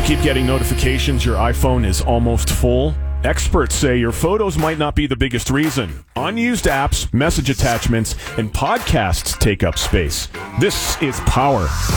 keep getting notifications your iPhone is almost full? Experts say your photos might not be the biggest reason. Unused apps, message attachments, and podcasts take up space. This is Power.